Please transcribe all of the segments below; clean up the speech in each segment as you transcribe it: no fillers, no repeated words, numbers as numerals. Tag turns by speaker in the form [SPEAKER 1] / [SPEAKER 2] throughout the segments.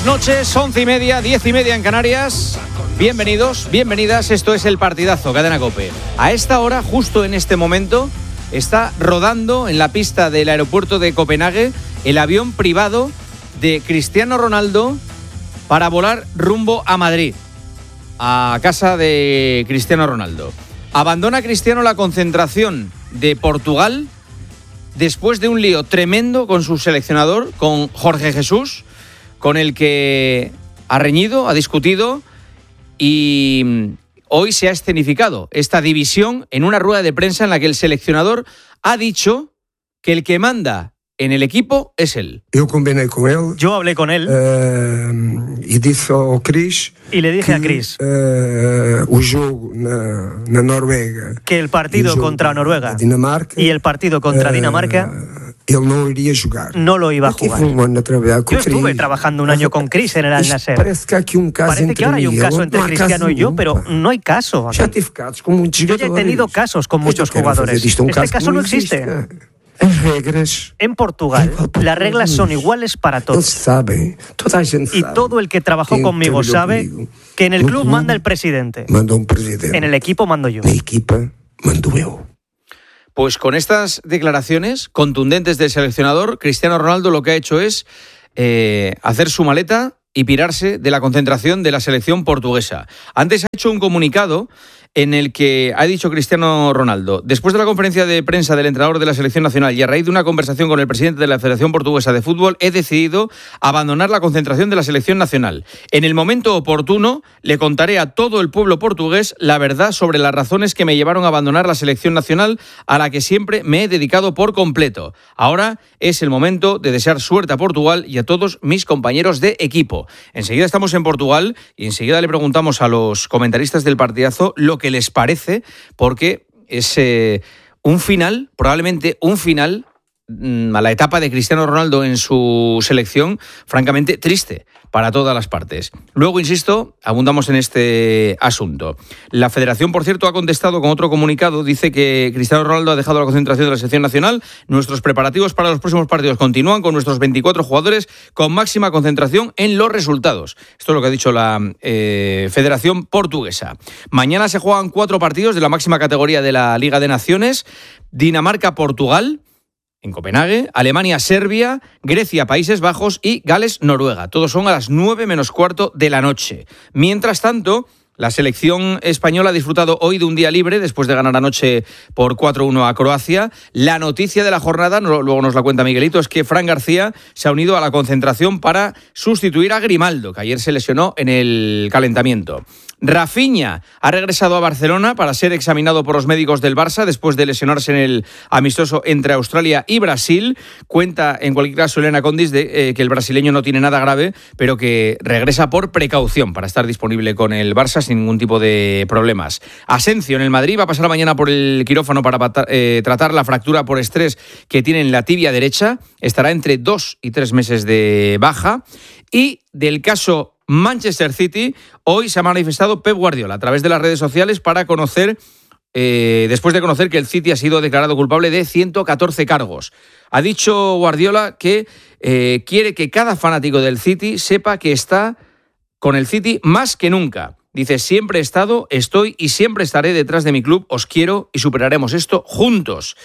[SPEAKER 1] Buenas noches, 11:30, 10:30 en Canarias. Bienvenidos, bienvenidas, esto es El Partidazo, Cadena COPE. A esta hora, justo en este momento, está rodando en la pista del aeropuerto de Copenhague el avión privado de Cristiano Ronaldo para volar rumbo a Madrid, a casa de Cristiano Ronaldo. Abandona Cristiano la concentración de Portugal después de un lío tremendo con su seleccionador, con Jorge Jesús, con el que ha reñido, ha discutido y hoy se ha escenificado esta división en una rueda de prensa en la que el seleccionador ha dicho que el que manda en el equipo es él.
[SPEAKER 2] Yo hablé con él y le dije a Chris que el partido contra Noruega y el partido contra Dinamarca no lo iba a jugar. Yo estuve trabajando un año con Chris en el Al Nassr. Parece que ahora hay un caso entre Cristiano y yo, pero no hay caso. Yo ya he tenido casos con muchos jugadores. Este caso no existe. En Portugal, las reglas son iguales para todos. Y todo el que trabajó conmigo sabe que en el club manda el presidente. En el equipo mando yo.
[SPEAKER 1] Pues con estas declaraciones contundentes del seleccionador, Cristiano Ronaldo lo que ha hecho es hacer su maleta y pirarse de la concentración de la selección portuguesa. Antes ha hecho un comunicado en el que ha dicho Cristiano Ronaldo: después de la conferencia de prensa del entrenador de la selección nacional y a raíz de una conversación con el presidente de la Federación Portuguesa de Fútbol, he decidido abandonar la concentración de la selección nacional. En el momento oportuno le contaré a todo el pueblo portugués la verdad sobre las razones que me llevaron a abandonar la selección nacional, a la que siempre me he dedicado por completo. Ahora es el momento de desear suerte a Portugal y a todos mis compañeros de equipo. Enseguida estamos en Portugal y enseguida le preguntamos a los comentaristas del Partidazo lo que les parece, porque es un final, probablemente un final a la etapa de Cristiano Ronaldo en su selección, francamente triste para todas las partes. Luego, insisto, abundamos en este asunto. La Federación, por cierto, ha contestado con otro comunicado. Dice que Cristiano Ronaldo ha dejado la concentración de la selección nacional. Nuestros preparativos para los próximos partidos continúan con nuestros 24 jugadores con máxima concentración en los resultados. Esto es lo que ha dicho la Federación Portuguesa. Mañana se juegan 4 partidos de la máxima categoría de la Liga de Naciones: Dinamarca-Portugal en Copenhague, Alemania-Serbia, Grecia-Países Bajos y Gales-Noruega. Todos son a las 9:15 de la noche. Mientras tanto, la selección española ha disfrutado hoy de un día libre después de ganar anoche por 4-1 a Croacia. La noticia de la jornada, luego nos la cuenta Miguelito, es que Fran García se ha unido a la concentración para sustituir a Grimaldo, que ayer se lesionó en el calentamiento. Rafinha ha regresado a Barcelona para ser examinado por los médicos del Barça después de lesionarse en el amistoso entre Australia y Brasil. Cuenta, en cualquier caso, Elena Condis que el brasileño no tiene nada grave, pero que regresa por precaución para estar disponible con el Barça sin ningún tipo de problemas. Asensio en el Madrid va a pasar mañana por el quirófano para tratar la fractura por estrés que tiene en la tibia derecha. Estará entre 2 y 3 meses de baja. Y del caso Manchester City, hoy se ha manifestado Pep Guardiola a través de las redes sociales para conocer, después de conocer que el City ha sido declarado culpable de 114 cargos. Ha dicho Guardiola que quiere que cada fanático del City sepa que está con el City más que nunca. Dice: siempre he estado, estoy y siempre estaré detrás de mi club, os quiero y superaremos esto juntos.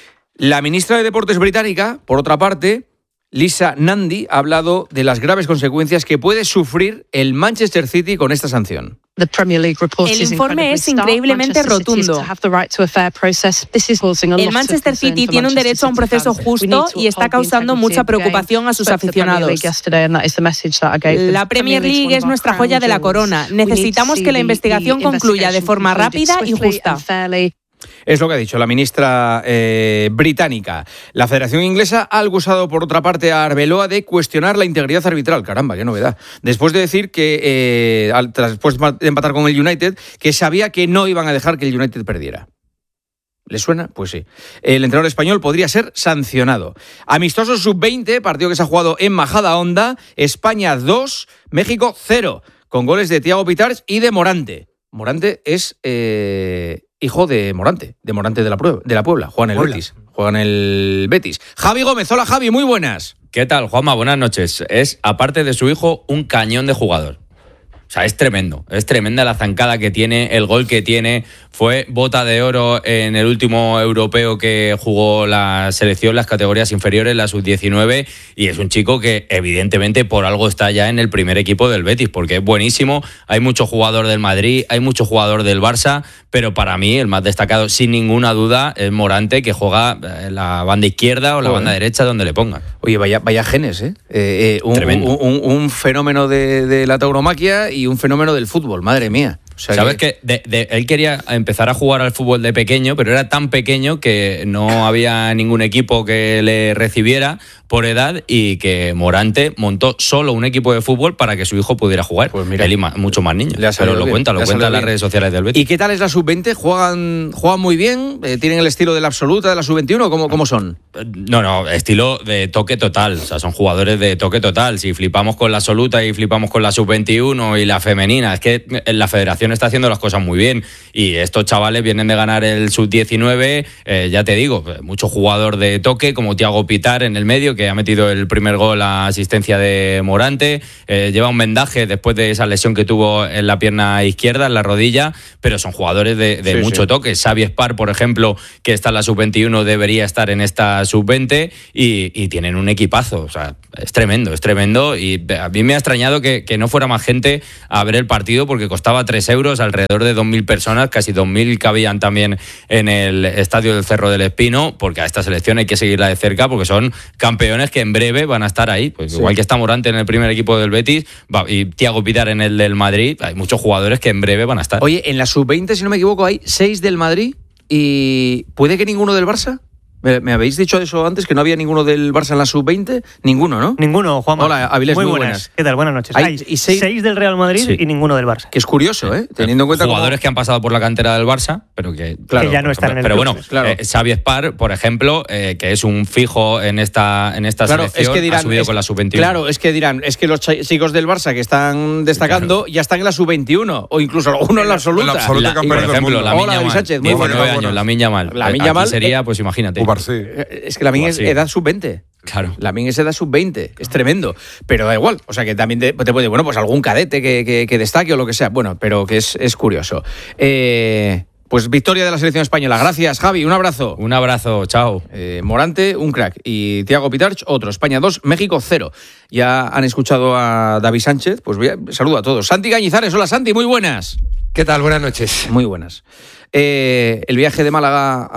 [SPEAKER 1] La ministra de Deportes británica, por otra parte, Lisa Nandy, ha hablado de las graves consecuencias que puede sufrir el Manchester City con esta sanción.
[SPEAKER 3] El informe es increíblemente rotundo. El Manchester City tiene un derecho a un proceso justo y está causando mucha preocupación a sus aficionados. La Premier League es nuestra joya de la corona. Necesitamos que la investigación concluya de forma rápida y justa.
[SPEAKER 1] Es lo que ha dicho la ministra británica. La Federación Inglesa ha acusado, por otra parte, a Arbeloa de cuestionar la integridad arbitral. Caramba, qué novedad. Después de decir que, después de empatar con el United, que sabía que no iban a dejar que el United perdiera. ¿Le suena? Pues sí. El entrenador español podría ser sancionado. Amistoso sub-20, partido que se ha jugado en Majadahonda. España 2, México 0, con goles de Thiago Pitars y de Morante. Morante es hijo de Morante de la Puebla. Juega en el Betis. Javi Gómez, hola Javi, muy buenas.
[SPEAKER 4] ¿Qué tal, Juanma? Buenas noches. Es, aparte de su hijo, un cañón de jugador. O sea, es tremendo. Es tremenda la zancada que tiene, el gol que tiene. Fue bota de oro en el último europeo que jugó la selección, las categorías inferiores, la sub-19. Y es un chico que, evidentemente, por algo está ya en el primer equipo del Betis, porque es buenísimo. Hay mucho jugador del Madrid, hay mucho jugador del Barça, pero para mí el más destacado, sin ninguna duda, es Morante, que juega en la banda izquierda o la banda derecha, donde le pongan.
[SPEAKER 1] Oye, vaya genes, ¿eh? Un fenómeno de la tauromaquia y un fenómeno del fútbol, madre mía. O sea,
[SPEAKER 4] ¿sabes que él quería empezar a jugar al fútbol de pequeño, pero era tan pequeño que no había ningún equipo que le recibiera por edad, y que Morante montó solo un equipo de fútbol para que su hijo pudiera jugar? Pues mira, él y muchos más niños. Pero lo cuenta en las redes sociales del Betis.
[SPEAKER 1] ¿Y qué tal es la sub-20? ¿Juegan muy bien? ¿Tienen el estilo de la absoluta, de la sub-21? ¿Cómo son?
[SPEAKER 4] No, estilo de toque total. O sea, son jugadores de toque total. Si flipamos con la absoluta y flipamos con la sub-21 y la femenina, es que la federación está haciendo las cosas muy bien, y estos chavales vienen de ganar el sub-19, ya te digo, mucho jugador de toque, como Thiago Pitar en el medio, que ha metido el primer gol a asistencia de Morante, lleva un vendaje después de esa lesión que tuvo en la pierna izquierda, en la rodilla, pero son jugadores de mucho toque. Xavi Espar, por ejemplo, que está en la sub-21, debería estar en esta sub-20, y tienen un equipazo. O sea, es tremendo, y a mí me ha extrañado que no fuera más gente a ver el partido, porque costaba 3 euros, alrededor de 2.000 personas, casi 2.000 cabían también en el estadio del Cerro del Espino, porque a esta selección hay que seguirla de cerca, porque son campeones que en breve van a estar ahí. Pues igual que está Morante en el primer equipo del Betis y Thiago Pitar en el del Madrid, hay muchos jugadores que en breve van a estar.
[SPEAKER 1] Oye, en la sub-20, si no me equivoco, hay 6 del Madrid, y ¿puede que ninguno del Barça? ¿Me habéis dicho eso antes, que no había ninguno del Barça en la sub-20? Ninguno, ¿no?
[SPEAKER 2] Ninguno, Juanma.
[SPEAKER 1] Hola, Avilés, muy buenas.
[SPEAKER 2] ¿Qué tal? Buenas noches. Hay 6 del Real Madrid y ninguno del Barça.
[SPEAKER 1] Que es curioso, teniendo en cuenta
[SPEAKER 4] jugadores que han pasado por la cantera del Barça, pero que
[SPEAKER 2] ya no están en el
[SPEAKER 4] pero
[SPEAKER 2] club.
[SPEAKER 4] Bueno, claro. Xavi Espar, por ejemplo, que es un fijo en esta selección, es que dirán, ha subido con la sub-21.
[SPEAKER 1] Claro, es que dirán, es que los chicos del Barça que están destacando ya están en la sub-21, o incluso alguno en la absoluta.
[SPEAKER 5] La absoluta
[SPEAKER 4] por ejemplo,
[SPEAKER 1] Lamine Sánchez,
[SPEAKER 4] 19 años, Lamine Yamal. Aquí sería, pues imagínate.
[SPEAKER 1] Es que Lamine es edad sub-20.
[SPEAKER 4] Claro.
[SPEAKER 1] Lamine es edad sub-20. Es tremendo. Pero da igual. O sea, que también te puede, bueno, pues algún cadete que destaque o lo que sea. Bueno, pero que es curioso. Pues victoria de la selección española. Gracias, Javi. Un abrazo.
[SPEAKER 4] Un abrazo. Chao.
[SPEAKER 1] Morante, un crack. Y Thiago Pitarch, otro. España 2, México 0. Ya han escuchado a David Sánchez. Pues saludo a todos. Santi Cañizares. Hola, Santi. Muy buenas.
[SPEAKER 6] ¿Qué tal? Buenas noches.
[SPEAKER 1] Muy buenas. El viaje de Málaga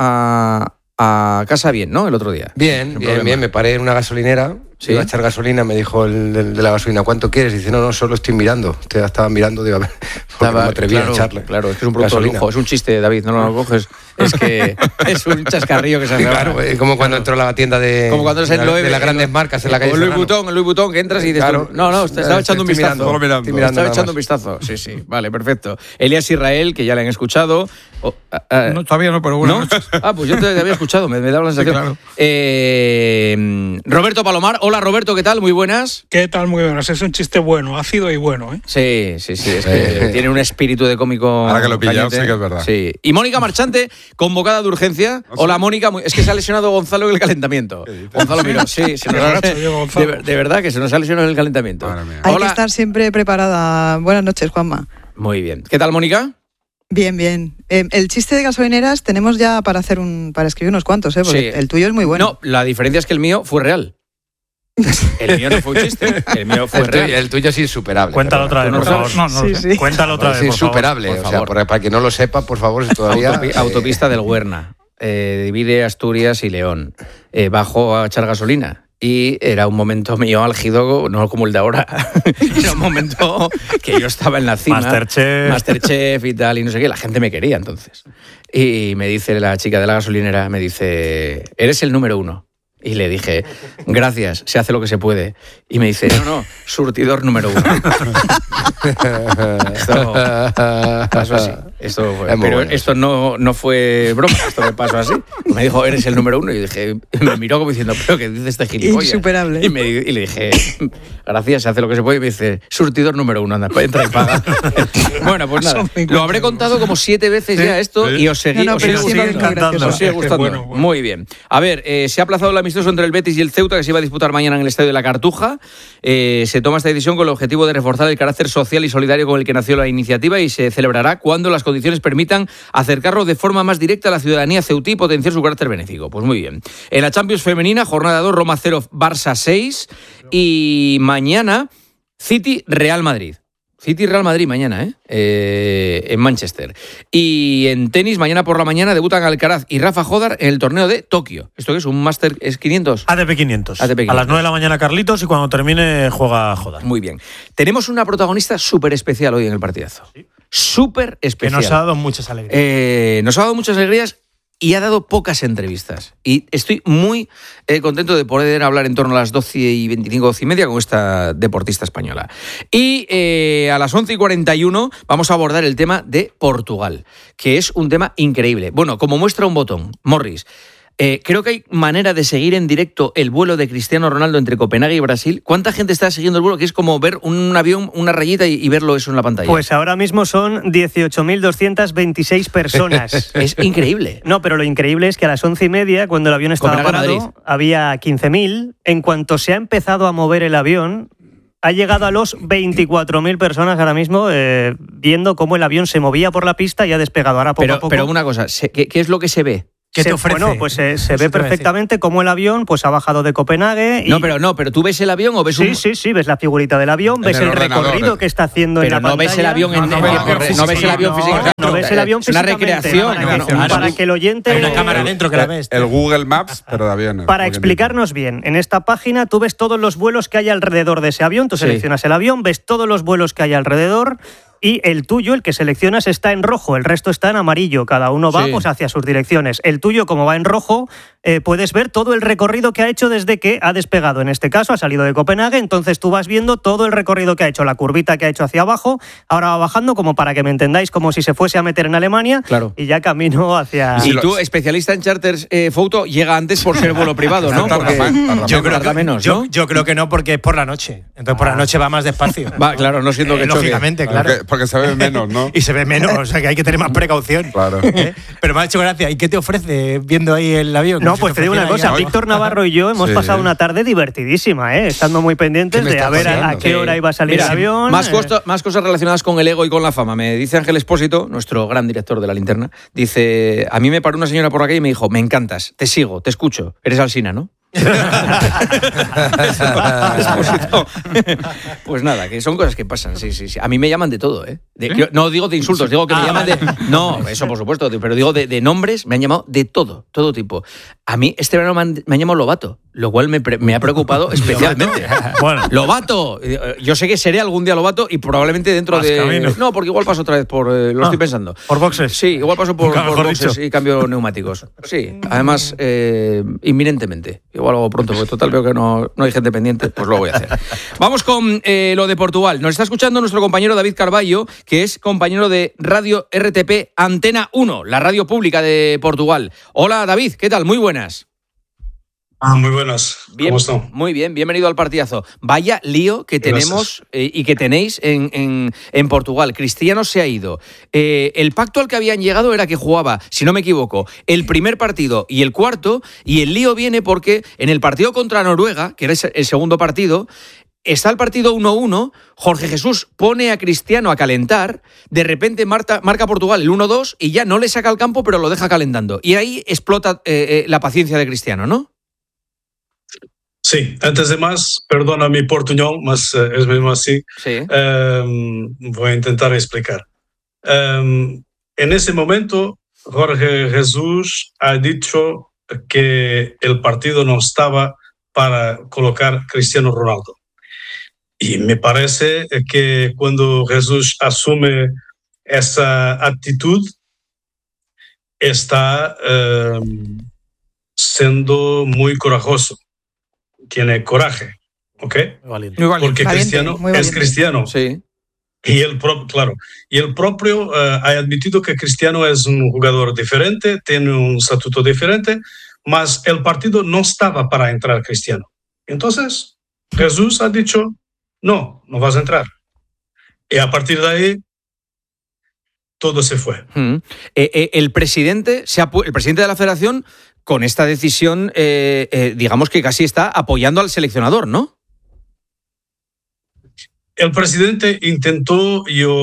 [SPEAKER 1] a casa bien, ¿no? El otro día.
[SPEAKER 6] Bien. Me paré en una gasolinera.
[SPEAKER 1] ¿Sí?
[SPEAKER 6] Iba a echar gasolina, me dijo el de la gasolina, ¿cuánto quieres? Y dice, no, solo estoy mirando. Usted estaba mirando, digo, a ver, porque no me atreví a echarle.
[SPEAKER 1] Claro, es que es un producto de lujo. Es un chiste, David, no lo coges. Es que es un chascarrillo que se hace.
[SPEAKER 6] Claro, como cuando entro a la tienda de las grandes marcas en la calle.
[SPEAKER 1] O Louis Vuitton, que entras y dices,
[SPEAKER 6] claro,
[SPEAKER 1] estaba echando un vistazo.
[SPEAKER 6] Estaba
[SPEAKER 1] echando un vistazo. Sí, vale, perfecto. Elías Israel, que ya le han escuchado.
[SPEAKER 5] No, todavía no, pero bueno.
[SPEAKER 1] ¿No? Pues yo te había escuchado, me daba la sensación. Sí, claro. Roberto Palomar. Hola, Roberto, ¿qué tal? Muy buenas.
[SPEAKER 7] ¿Qué tal? Muy buenas. Es un chiste bueno, ácido y bueno, ¿eh?
[SPEAKER 1] Sí. Es que tiene un espíritu de cómico.
[SPEAKER 5] Ahora que lo he pillado, sí que es verdad.
[SPEAKER 1] Sí. Y Mónica Marchante, convocada de urgencia. Hola, Mónica. Es que se ha lesionado Gonzalo en el calentamiento. Gonzalo Miró. Sí, de verdad que se nos ha lesionado en el calentamiento.
[SPEAKER 8] Hay que estar siempre preparada. Buenas noches, Juanma.
[SPEAKER 1] Muy bien. ¿Qué tal, Mónica?
[SPEAKER 8] Bien. El chiste de gasolineras tenemos ya para escribir unos cuantos, porque el tuyo es muy bueno.
[SPEAKER 1] No, la diferencia es que el mío fue real. El mío no fue un chiste, el mío fue real.
[SPEAKER 6] El tuyo es insuperable.
[SPEAKER 2] Cuéntalo otra vez, por favor.
[SPEAKER 8] Sí.
[SPEAKER 2] Cuéntalo otra vez,
[SPEAKER 6] es insuperable,
[SPEAKER 1] por favor.
[SPEAKER 6] O sea, para que no lo sepa, por favor, todavía...
[SPEAKER 1] Autopista del Huerna, divide Asturias y León. Bajo a echar gasolina. Y era un momento mío álgido, no como el de ahora. Era un momento que yo estaba en la cima. Masterchef y tal, y no sé qué. La gente me quería entonces. Y me dice la chica de la gasolinera, me dice, eres el número 1. Y le dije, gracias, se hace lo que se puede. Y me dice, no, surtidor número 1. Esto pasó así. Pero esto no fue broma, esto me pasó así. Me dijo, eres el número 1, y dije, me miró como diciendo, pero ¿qué dice este gilipollas?
[SPEAKER 8] Insuperable.
[SPEAKER 1] Y le dije, gracias, se hace lo que se puede, y me dice, surtidor número 1, anda, entra y paga. Bueno, pues nada, lo habré contado como 7 veces ya esto, y os sigue gustando. Bueno. Muy bien. A ver, se ha aplazado el amistoso entre el Betis y el Ceuta, que se iba a disputar mañana en el Estadio de la Cartuja. Se toma esta decisión con el objetivo de reforzar el carácter social y solidario con el que nació la iniciativa, y se celebrará cuando las condiciones permitan acercarlo de forma más directa a la ciudadanía ceutí y potenciar su carácter benéfico. Pues muy bien. En la Champions femenina, jornada 2, Roma 0, Barça 6, y mañana City-Real Madrid. City-Real Madrid mañana, en Manchester. Y en tenis, mañana por la mañana debutan Alcaraz y Rafa Jodar en el torneo de Tokio. ¿Esto qué es? ¿Un Master 500?
[SPEAKER 9] ATP 500. A las 9 de la mañana Carlitos, y cuando termine juega Jodar.
[SPEAKER 1] Muy bien. Tenemos una protagonista súper especial hoy en el partidazo. ¿Sí? Súper especial.
[SPEAKER 9] Que nos ha dado muchas alegrías.
[SPEAKER 1] Nos ha dado muchas alegrías y ha dado pocas entrevistas. Y estoy muy contento de poder hablar en torno a las 12:25, 12:30 con esta deportista española. Y a las 11:41 vamos a abordar el tema de Portugal, que es un tema increíble. Bueno, como muestra un botón, Morris, creo que hay manera de seguir en directo el vuelo de Cristiano Ronaldo entre Copenhague y Brasil. ¿Cuánta gente está siguiendo el vuelo? Que es como ver un avión, una rayita y verlo eso en la pantalla.
[SPEAKER 2] Pues ahora mismo son 18.226 personas.
[SPEAKER 1] Es increíble.
[SPEAKER 2] No, pero lo increíble es que a las 11:30, cuando el avión estaba parado, había 15.000. En cuanto se ha empezado a mover el avión, ha llegado a los 24.000 personas ahora mismo viendo cómo el avión se movía por la pista y ha despegado. Ahora poco a poco.
[SPEAKER 1] Pero una cosa, ¿qué es lo que se ve?
[SPEAKER 9] ¿Qué te ofrece?
[SPEAKER 2] Bueno, pues se ve perfectamente cómo el avión pues ha bajado de Copenhague. Y...
[SPEAKER 1] No, pero ¿tú ves el avión o ves
[SPEAKER 2] Sí, ves la figurita del avión, ves el recorrido que está haciendo en la pantalla.
[SPEAKER 1] Pero no ves el avión
[SPEAKER 2] no ves el avión físicamente. No ves el avión físicamente.
[SPEAKER 1] Es una recreación.
[SPEAKER 2] Para que el oyente...
[SPEAKER 9] Hay una cámara dentro que la ves.
[SPEAKER 5] El Google Maps, pero de aviones.
[SPEAKER 2] Para explicarnos bien, en esta página tú ves todos los vuelos que hay alrededor de ese avión, tú seleccionas el avión, ves todos los vuelos que hay alrededor, y el tuyo, el que seleccionas, está en rojo, el resto está en amarillo, cada uno va pues hacia sus direcciones. El tuyo, como va en rojo, puedes ver todo el recorrido que ha hecho desde que ha despegado. En este caso ha salido de Copenhague, entonces tú vas viendo todo el recorrido que ha hecho, la curvita que ha hecho hacia abajo, ahora va bajando, como para que me entendáis, como si se fuese a meter en Alemania, y ya camino hacia...
[SPEAKER 1] Y tú, especialista en charters photo, llega antes por ser vuelo privado, ¿no? Porque
[SPEAKER 9] yo creo que no, porque es por la noche, entonces por la noche va más despacio.
[SPEAKER 1] Va, claro, no siendo que
[SPEAKER 9] lógicamente, claro.
[SPEAKER 5] Porque se ve menos, ¿no?
[SPEAKER 9] Y se ve menos, o sea que hay que tener más precaución.
[SPEAKER 5] Claro.
[SPEAKER 9] Pero me ha hecho gracia. ¿Y qué te ofrece viendo ahí el avión?
[SPEAKER 2] No, pues te digo una cosa, Víctor Navarro y yo hemos pasado una tarde divertidísima, estando muy pendientes de a ver a qué hora iba a salir el avión.
[SPEAKER 1] Más cosas relacionadas con el ego y con la fama. Me dice Ángel Espósito, nuestro gran director de La Linterna, dice, a mí me paró una señora por aquí y me dijo, me encantas, te sigo, te escucho, eres Alsina, ¿no? Pues nada, que son cosas que pasan. Sí. A mí me llaman de todo, no digo de insultos, digo que me llaman de... No, eso por supuesto, pero digo de nombres, me han llamado de todo tipo. A mí este verano me han llamado Lobato, lo cual me ha preocupado especialmente.
[SPEAKER 9] Bueno.
[SPEAKER 1] Lobato, yo sé que seré algún día Lobato y probablemente dentro de...
[SPEAKER 9] Camino.
[SPEAKER 1] No, porque igual paso otra vez por... lo estoy pensando.
[SPEAKER 9] ¿Por boxes?
[SPEAKER 1] Sí, igual paso por boxes y cambio neumáticos. Sí, además, inminentemente. Igual lo hago pronto, porque total veo que no hay gente pendiente, pues lo voy a hacer. Vamos con lo de Portugal. Nos está escuchando nuestro compañero David Carballo, que es compañero de Radio RTP Antena 1, la radio pública de Portugal. Hola David, ¿qué tal? Muy buenas.
[SPEAKER 10] Muy buenas.
[SPEAKER 1] Bien,
[SPEAKER 10] ¿cómo están?
[SPEAKER 1] Muy bien, bienvenido al partidazo. Vaya lío que tenemos y que tenéis en Portugal. Cristiano se ha ido. El pacto al que habían llegado era que jugaba, si no me equivoco, el primer partido y el cuarto, y el lío viene porque en el partido contra Noruega, que era el segundo partido, está el partido 1-1, Jorge Jesús pone a Cristiano a calentar, de repente marca Portugal el 1-2 y ya no le saca al campo, pero lo deja calentando. Y ahí explota la paciencia de Cristiano, ¿no?
[SPEAKER 10] Sí, antes de más, perdona mi portuñol, mas es mismo así.
[SPEAKER 1] Sí.
[SPEAKER 10] Voy a intentar explicar. En ese momento, Jorge Jesús ha dicho que el partido no estaba para colocar Cristiano Ronaldo. Y me parece que cuando Jesús asume esa actitud, está siendo muy corajoso. Tiene coraje, ¿ok?
[SPEAKER 9] Muy valiente.
[SPEAKER 10] Porque Cristiano es Cristiano.
[SPEAKER 1] Sí.
[SPEAKER 10] Y el propio ha admitido que Cristiano es un jugador diferente, tiene un estatuto diferente, mas el partido no estaba para entrar Cristiano. Entonces, Jesús ha dicho, no vas a entrar. Y a partir de ahí, todo se fue.
[SPEAKER 1] El presidente de la federación, con esta decisión, digamos que casi está apoyando al seleccionador, ¿no?
[SPEAKER 10] El presidente intentó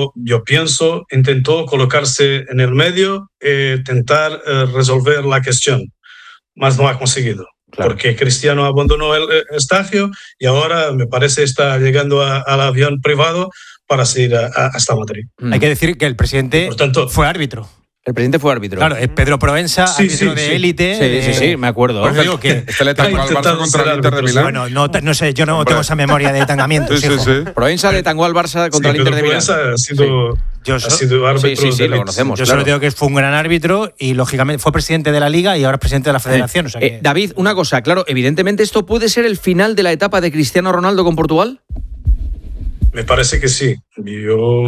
[SPEAKER 10] colocarse en el medio e intentar resolver la cuestión, mas no ha conseguido. Claro. Porque Cristiano abandonó el estadio y ahora, me parece, está llegando al avión privado para ir hasta Madrid.
[SPEAKER 9] Hay que decir que el presidente fue árbitro.
[SPEAKER 1] El presidente fue árbitro.
[SPEAKER 9] Claro, es Pedro Proença, árbitro de élite.
[SPEAKER 1] Sí, me acuerdo.
[SPEAKER 9] Pues digo que
[SPEAKER 5] le tangó al Barça contra el Inter de Milán.
[SPEAKER 9] Bueno, no sé, yo no tengo esa memoria de tangamiento.
[SPEAKER 5] Sí.
[SPEAKER 1] Proença le tangó al Barça contra el Inter de Milán.
[SPEAKER 10] Proença ha sido árbitro.
[SPEAKER 1] Sí, lo conocemos.
[SPEAKER 9] Yo solo digo que fue un gran árbitro y, lógicamente, fue presidente de la Liga y ahora es presidente de la Federación. O sea que...
[SPEAKER 1] David, una cosa, claro, evidentemente esto puede ser el final de la etapa de Cristiano Ronaldo con Portugal.
[SPEAKER 10] Me parece que sí. Yo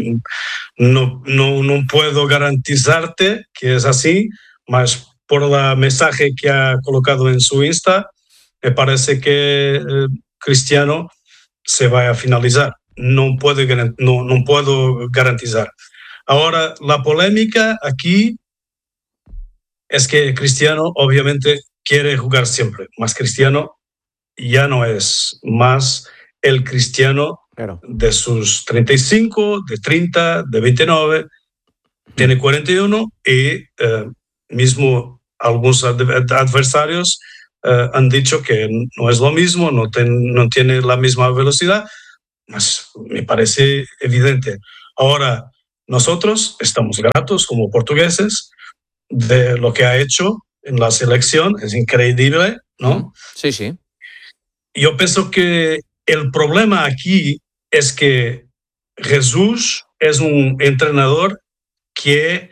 [SPEAKER 10] no puedo garantizarte que es así, mas por el mensaje que ha colocado en su Insta, me parece que Cristiano se va a finalizar. No puedo garantizar. Ahora, la polémica aquí es que Cristiano obviamente quiere jugar siempre, mas Cristiano ya no es más el Cristiano de sus 35, de 30, de 29, tiene 41 y mismo algunos adversarios han dicho que no es lo mismo, no tiene la misma velocidad, mas me parece evidente. Ahora, nosotros estamos gratos como portugueses de lo que ha hecho en la selección, es increíble, ¿no?
[SPEAKER 1] Sí.
[SPEAKER 10] Yo pienso que el problema aquí es que Jesús es un entrenador que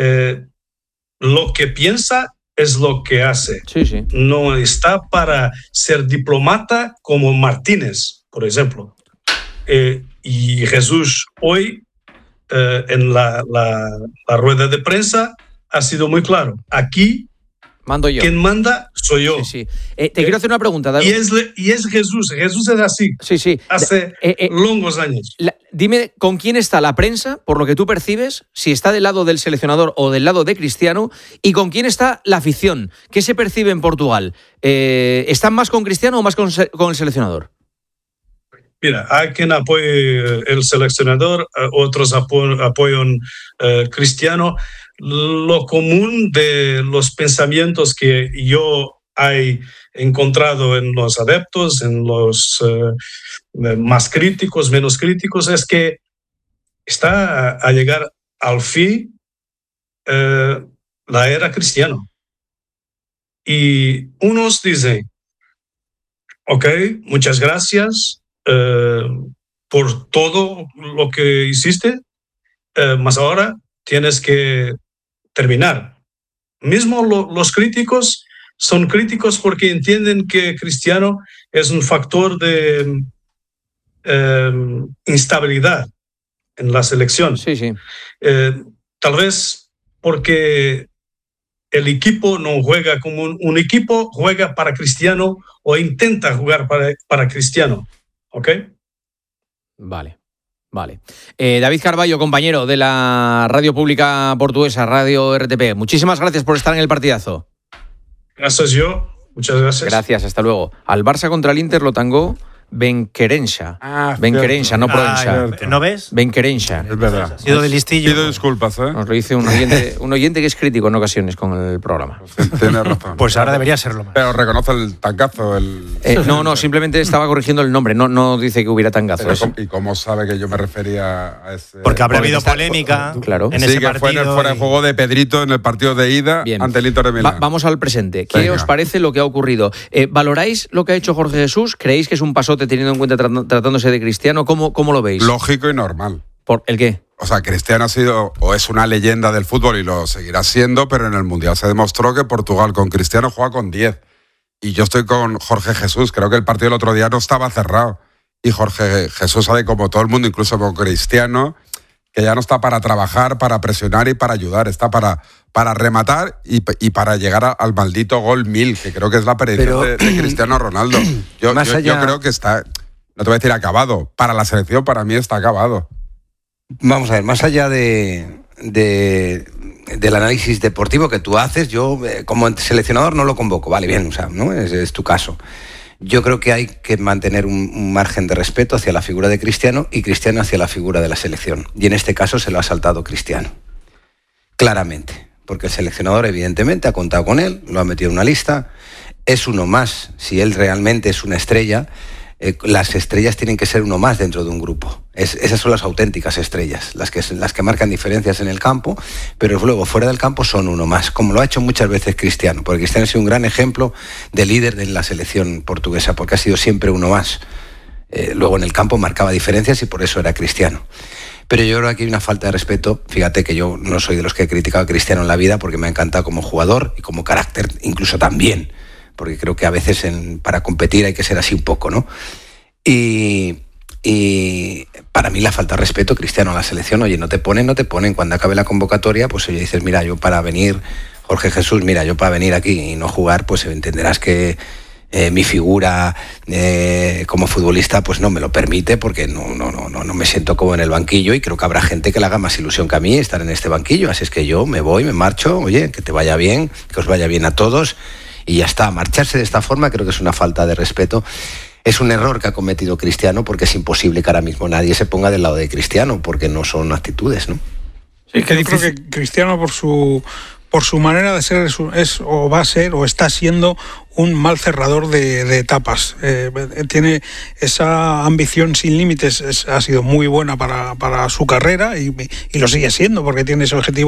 [SPEAKER 10] lo que piensa es lo que hace.
[SPEAKER 1] Sí.
[SPEAKER 10] No está para ser diplomata como Martínez, por ejemplo. Y Jesús hoy, en la rueda de prensa, ha sido muy claro. Aquí
[SPEAKER 1] mando yo.
[SPEAKER 10] Quien manda soy yo.
[SPEAKER 1] Sí. Te quiero hacer una pregunta, David.
[SPEAKER 10] Y es Jesús. Jesús es así.
[SPEAKER 1] Sí.
[SPEAKER 10] Hace longos años.
[SPEAKER 1] Dime con quién está la prensa, por lo que tú percibes, si está del lado del seleccionador o del lado de Cristiano, y con quién está la afición. ¿Qué se percibe en Portugal? ¿Están más con Cristiano o más con el seleccionador?
[SPEAKER 10] Mira, hay quien apoye el seleccionador, otros apoyan Cristiano. Lo común de los pensamientos que yo he encontrado en los adeptos, en los más críticos, menos críticos, es que está a llegar al fin la era Cristiano. Y unos dicen, ok, muchas gracias por todo lo que hiciste, mas ahora tienes que terminar. Mismo los críticos son críticos porque entienden que Cristiano es un factor de instabilidad en la selección.
[SPEAKER 1] Sí.
[SPEAKER 10] Tal vez porque el equipo no juega como un equipo, juega para Cristiano o intenta jugar para Cristiano. ¿Ok?
[SPEAKER 1] Vale. David Carballo, compañero de la radio pública portuguesa, Radio RTP. Muchísimas gracias por estar en el partidazo.
[SPEAKER 10] Gracias muchas gracias.
[SPEAKER 1] Gracias, hasta luego. Al Barça contra el Inter lo tangó Benquerença. Benquerença, no Proença.
[SPEAKER 9] ¿No ves?
[SPEAKER 1] Benquerença.
[SPEAKER 5] Es verdad.
[SPEAKER 9] Ha sido de listillo.
[SPEAKER 5] Pido disculpas, ¿eh?
[SPEAKER 1] Nos lo dice un oyente que es crítico en ocasiones con el programa.
[SPEAKER 5] Tienes razón.
[SPEAKER 9] Pues ahora debería serlo más.
[SPEAKER 5] Pero reconoce el tangazo.
[SPEAKER 1] No, simplemente estaba corrigiendo el nombre. No dice que hubiera tangazo.
[SPEAKER 5] ¿Y cómo sabe que yo me refería a ese?
[SPEAKER 9] Porque habrá habido polémica.
[SPEAKER 1] Claro.
[SPEAKER 9] En
[SPEAKER 5] sí,
[SPEAKER 9] ese
[SPEAKER 5] que fue en el fuera de juego de Pedrito en el partido de ida. Bien. Ante el Inter de Milán.
[SPEAKER 1] Vamos al presente. ¿Qué os parece lo que ha ocurrido? ¿Valoráis lo que ha hecho Jorge Jesús? ¿Creéis que es un pasote teniendo en cuenta tratándose de Cristiano? ¿Cómo lo veis?
[SPEAKER 5] Lógico y normal.
[SPEAKER 1] ¿Por el qué?
[SPEAKER 5] O sea, Cristiano ha sido o es una leyenda del fútbol y lo seguirá siendo, pero en el Mundial se demostró que Portugal con Cristiano juega con 10. Y yo estoy con Jorge Jesús. Creo que el partido del otro día no estaba cerrado. y Jorge Jesús sabe, como todo el mundo, incluso como Cristiano, que ya no está para trabajar, para presionar y para ayudar, está para rematar y para llegar al maldito gol 1000, que creo que es la predicción de Cristiano Ronaldo. Yo creo que está, no te voy a decir acabado, para la selección para mí está acabado.
[SPEAKER 6] Vamos a ver, más allá del análisis deportivo que tú haces, yo como seleccionador no lo convoco, vale, bien, o sea, ¿no? Es tu caso. Yo creo que hay que mantener un margen de respeto hacia la figura de Cristiano y Cristiano hacia la figura de la selección. Y en este caso se lo ha saltado Cristiano. Claramente. Porque el seleccionador evidentemente ha contado con él, lo ha metido en una lista. Es uno más. Si él realmente es una estrella, las estrellas tienen que ser uno más dentro de un grupo. Esas son las auténticas estrellas, las que marcan diferencias en el campo, pero luego fuera del campo son uno más, como lo ha hecho muchas veces Cristiano, porque Cristiano ha sido un gran ejemplo de líder de la selección portuguesa, porque ha sido siempre uno más. Luego en el campo marcaba diferencias y por eso era Cristiano. Pero yo creo que aquí hay una falta de respeto. Fíjate que yo no soy de los que he criticado a Cristiano en la vida, porque me ha encantado como jugador y como carácter incluso también, porque creo que a veces para competir hay que ser así un poco, ¿no? Y para mí la falta de respeto, Cristiano, a la selección, oye, no te ponen, cuando acabe la convocatoria, pues oye, dices, mira, yo para venir, Jorge Jesús, mira, yo para venir aquí y no jugar, pues entenderás que mi figura como futbolista pues no me lo permite, porque no me siento como en el banquillo, y creo que habrá gente que le haga más ilusión que a mí estar en este banquillo, así es que yo me voy, me marcho, oye, que te vaya bien, que os vaya bien a todos, y ya está. Marcharse de esta forma creo que es una falta de respeto. Es un error que ha cometido Cristiano, porque es imposible que ahora mismo nadie se ponga del lado de Cristiano, porque no son actitudes, ¿no?
[SPEAKER 7] Sí, que yo creo que Cristiano por su manera de ser es o va a ser o está siendo un mal cerrador de etapas. Tiene esa ambición sin límites, ha sido muy buena para su carrera y lo sigue siendo, porque tiene ese objetivo